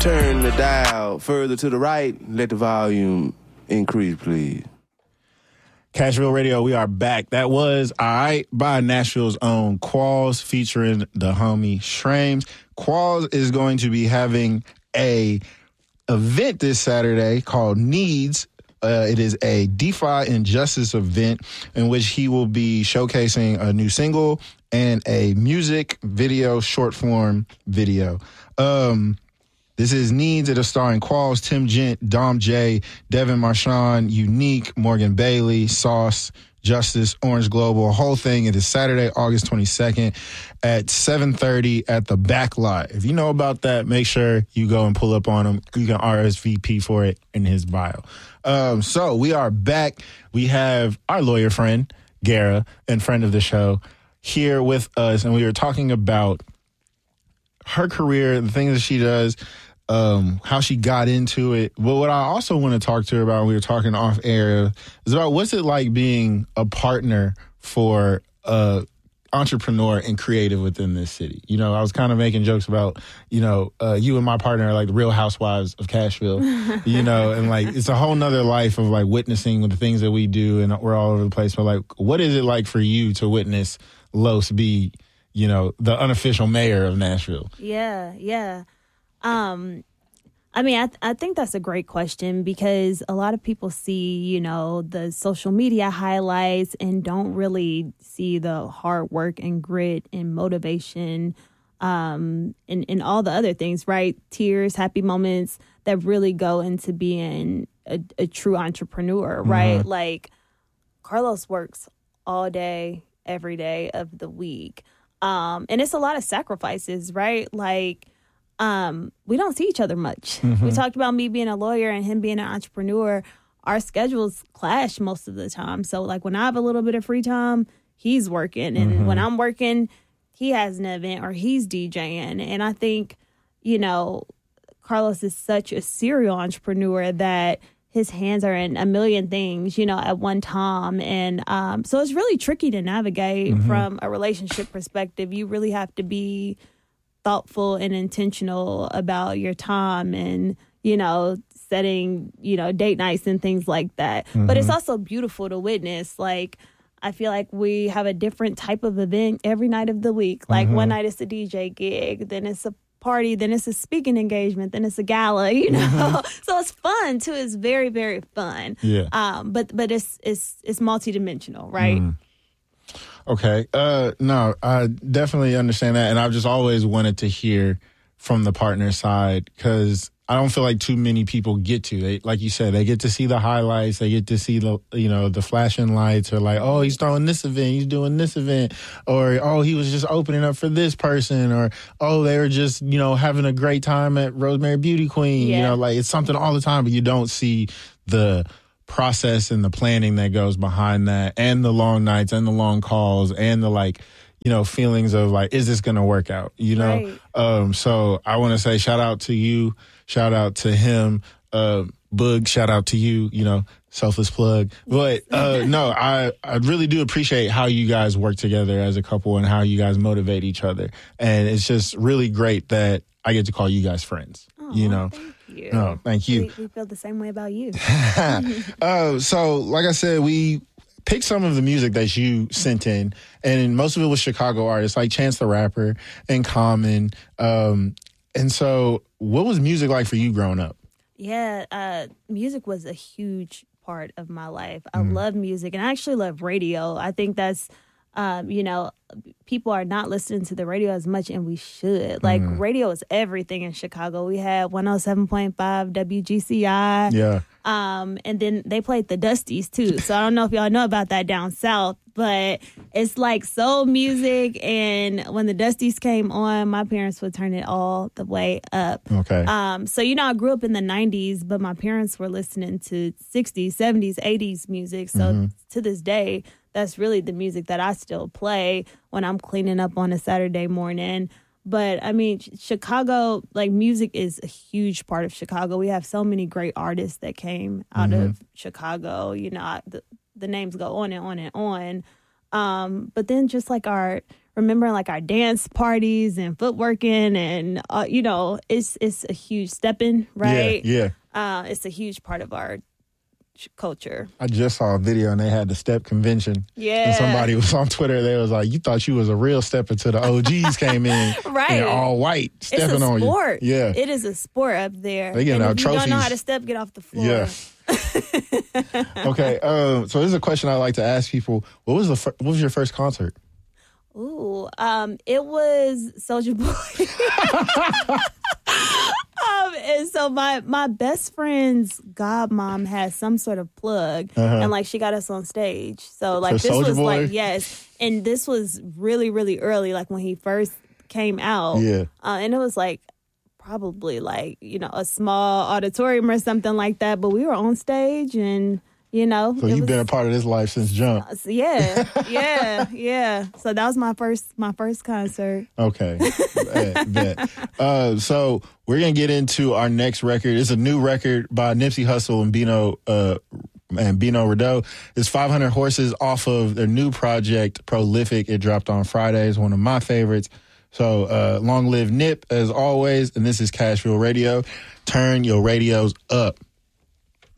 Turn the dial further to the right. Let the volume increase, please. Cashville Radio, we are back. That was All Right by Nashville's own Qualls featuring the homie Shrames. Qualls is going to be having a event this Saturday called Needs. It is a DeFi and Justice event in which he will be showcasing a new single and a music video, short form video. This is Needs. It'll starring Qualls, Tim Gent, Dom J, Devin Marchand, Unique, Morgan Bailey, Sauce, Justice, Orange Global, a whole thing. It is Saturday, August 22nd at 7:30 at the Backlot. If you know about that, make sure you go and pull up on him. You can RSVP for it in his bio. So we are back. We have our lawyer friend, Gara, and friend of the show, here with us, and we were talking about her career, the things that she does, how she got into it. But what I also want to talk to her about, we were talking off air, is about what's it like being a partner for entrepreneur and creative within this city. You know, I was kind of making jokes about, you and my partner are like the Real Housewives of Cashville, and like it's a whole nother life of like witnessing the things that we do, and we're all over the place. But like, what is it like for you to witness Los be, the unofficial mayor of Nashville? Yeah. I think that's a great question because a lot of people see, the social media highlights and don't really see the hard work and grit and motivation, and all the other things, right? Tears, happy moments that really go into being a true entrepreneur, right? Mm-hmm. Like Carlos works all day, every day of the week. And it's a lot of sacrifices, right? Like, we don't see each other much. Mm-hmm. We talked about me being a lawyer and him being an entrepreneur. Our schedules clash most of the time. So like when I have a little bit of free time, he's working. And mm-hmm. when I'm working, he has an event or he's DJing. And I think, Carlos is such a serial entrepreneur that his hands are in a million things, at one time. And so it's really tricky to navigate mm-hmm. from a relationship perspective. You really have to be thoughtful and intentional about your time and, setting, date nights and things like that. Mm-hmm. But it's also beautiful to witness. Like, I feel like we have a different type of event every night of the week. Like mm-hmm. one night it's a DJ gig, then it's a party, then it's a speaking engagement, then it's a gala, Mm-hmm. So it's fun too. It's very, very fun. Yeah. But it's multidimensional, right? Mm. Okay. No, I definitely understand that. And I've just always wanted to hear from the partner side because I don't feel like too many people get to. They, like you said, they get to see the highlights. They get to see the flashing lights, or like, oh, he's throwing this event, he's doing this event, or oh, he was just opening up for this person, or oh, they were just having a great time at Rosemary Beauty Queen. Yeah. Like it's something all the time, but you don't see the process and the planning that goes behind that, and the long nights and the long calls and the feelings of like, is this going to work out? Right. So I want to say shout out to you. Shout out to him, Boog. Shout out to you, selfless plug. But no, I really do appreciate how you guys work together as a couple and how you guys motivate each other. And it's just really great that I get to call you guys friends. Thank you. No, thank you. We feel the same way about you. So, like I said, we picked some of the music that you sent in, and most of it was Chicago artists like Chance the Rapper and Common. And so what was music like for you growing up? Yeah, music was a huge part of my life. I love music, and I actually love radio. I think that's, people are not listening to the radio as much, and we should. Like, radio is everything in Chicago. We had 107.5 WGCI. Yeah. And then they played the Dusties, too. So I don't know if y'all know about that down south, but it's like soul music. And when the Dusties came on, my parents would turn it all the way up. Okay. So, I grew up in the 90s, but my parents were listening to 60s, 70s, 80s music. So to this day, that's really the music that I still play when I'm cleaning up on a Saturday morning. But, I mean, Chicago, like, music is a huge part of Chicago. We have so many great artists that came out of Chicago. The names go on and on and But then just like remembering like our dance parties and footworking and, it's a huge stepping, right? Yeah. It's a huge part of our culture. I just saw a video and they had the step convention. Yeah. And somebody was on Twitter. They was like, you thought you was a real stepper till the OGs came in. Right. And they're all white stepping on you. It's a sport. Yeah. It is a sport up there. They getting out if trophies. you don't know how to step, get off the floor. Yeah. Okay. So this is a question I like to ask people. What was your first concert? Ooh, it was Soulja Boy. And so my best friend's godmom had some sort of plug, and like she got us on stage. So like For this Soulja was Boy? like yes, and this was really really early, like when he first came out. Yeah. And it was like probably like a small auditorium or something like that, but we were on stage and. So you've been a part of this life since jump. Yeah. So that was my first concert. Okay. Bet. So we're going to get into our next record. It's a new record by Nipsey Hussle and Bino Rideau. It's 500 Horses off of their new project, Prolific. It dropped on Friday. It's one of my favorites. So long live Nip, as always. And this is Cashville Radio. Turn your radios up.